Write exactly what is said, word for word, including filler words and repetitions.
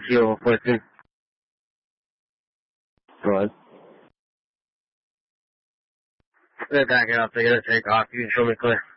Kilo question. Go ahead. Let back it up. They're gonna take off. You can show me clear.